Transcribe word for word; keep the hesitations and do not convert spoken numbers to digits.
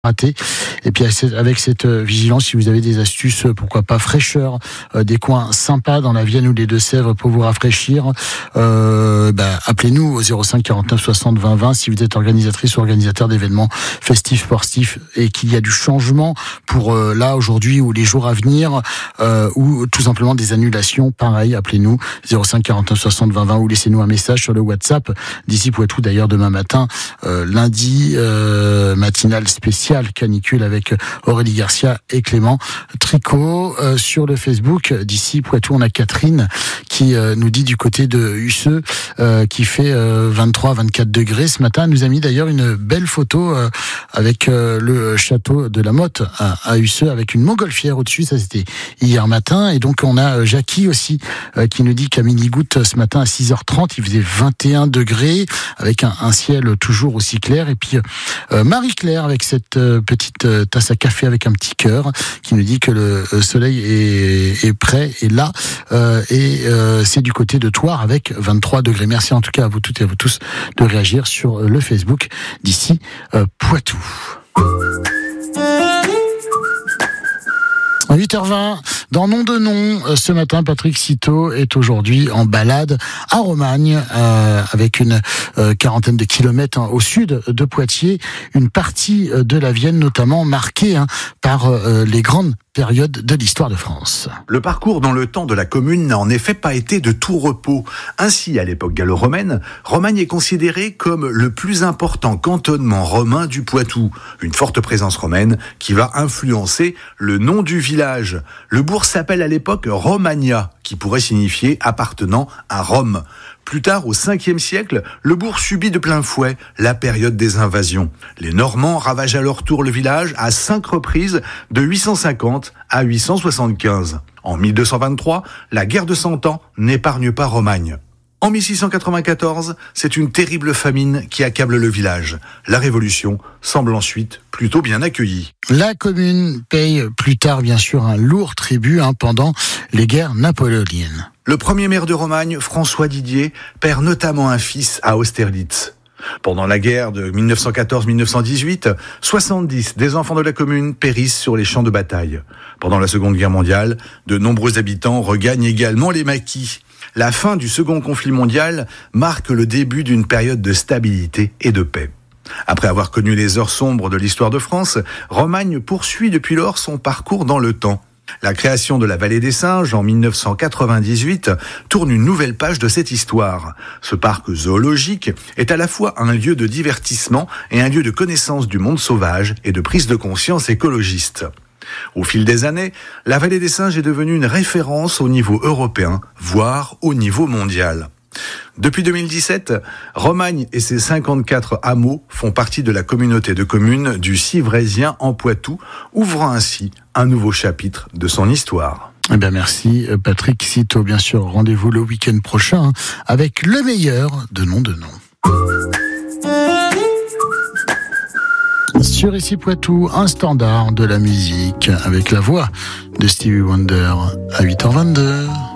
raté. Et puis avec cette vigilance, si vous avez des astuces, pourquoi pas fraîcheur, euh, des coins sympas dans la Vienne ou les Deux-Sèvres pour vous rafraîchir, euh, bah, appelez-nous au zéro cinq quarante-neuf soixante vingt vingt si vous êtes organisatrice ou organisateur d'événements festifs, sportifs et qu'il y a du changement pour euh, là aujourd'hui ou les jours à venir euh, ou tout simplement des annulations. Pareil, appelez-nous zéro cinq quarante-neuf soixante vingt vingt ou laissez-nous un message sur le WhatsApp d'ici Poitou d'ailleurs demain matin, euh, lundi euh, matinal spécial canicule avec Aurélie Garcia et Clément Tricot. Euh, sur le Facebook d'ici Poitou, on a Catherine qui euh, nous dit du côté de Husseux euh, qui fait euh, vingt-trois à vingt-quatre degrés ce matin. Elle nous a mis d'ailleurs une belle photo euh, avec euh, le château de la Motte à, à Husseux avec une montgolfière au-dessus. Ça c'était hier matin. Et donc on a euh, Jackie aussi euh, qui nous dit qu'à Mini-Goutte ce matin à six heures trente il faisait vingt et un degrés avec un, un ciel toujours aussi clair. Et puis euh, Marie-Claire avec cette petite tasse à café avec un petit cœur qui nous dit que le soleil est, est prêt et là euh, et euh, c'est du côté de Thouars avec vingt-trois degrés. Merci en tout cas à vous toutes et à vous tous de réagir sur le Facebook d'ici euh, Poitou. huit heures vingt, dans Nom de Nom, ce matin, Patrick Citeau est aujourd'hui en balade à Romagne, euh, avec une euh, quarantaine de kilomètres hein, au sud de Poitiers, une partie de la Vienne notamment marquée hein, par euh, les grandes période de l'histoire de France. Le parcours dans le temps de la commune n'a en effet pas été de tout repos. Ainsi, à l'époque gallo-romaine, Romagne est considérée comme le plus important cantonnement romain du Poitou. Une forte présence romaine qui va influencer le nom du village. Le bourg s'appelle à l'époque Romagna, qui pourrait signifier appartenant à Rome. Plus tard, au cinquième siècle, le bourg subit de plein fouet la période des invasions. Les Normands ravagent à leur tour le village à cinq reprises de huit cent cinquante à huit cent soixante-quinze. En mille deux cent vingt-trois, la guerre de Cent Ans n'épargne pas Romagne. En mille six cent quatre-vingt-quatorze, c'est une terrible famine qui accable le village. La Révolution semble ensuite plutôt bien accueillie. La commune paye plus tard, bien sûr, un lourd tribut hein, pendant les guerres napoléoniennes. Le premier maire de Romagne, François Didier, perd notamment un fils à Austerlitz. Pendant la guerre de mille neuf cent quatorze à mille neuf cent dix-huit, soixante-dix des enfants de la commune périssent sur les champs de bataille. Pendant la Seconde Guerre mondiale, de nombreux habitants regagnent également les maquis. La fin du second conflit mondial marque le début d'une période de stabilité et de paix. Après avoir connu les heures sombres de l'histoire de France, Romagne poursuit depuis lors son parcours dans le temps. La création de la Vallée des Singes en mille neuf cent quatre-vingt-dix-huit tourne une nouvelle page de cette histoire. Ce parc zoologique est à la fois un lieu de divertissement et un lieu de connaissance du monde sauvage et de prise de conscience écologiste. Au fil des années, la Vallée des Singes est devenue une référence au niveau européen, voire au niveau mondial. Depuis deux mille dix-sept, Romagne et ses cinquante-quatre hameaux font partie de la communauté de communes du Civraisien en Poitou, ouvrant ainsi un nouveau chapitre de son histoire. Eh bien merci Patrick Citeau, bien sûr. Rendez-vous le week-end prochain avec le meilleur de Nom de Nom. Sur Ici Poitou, un standard de la musique avec la voix de Stevie Wonder à huit heures vingt-deux.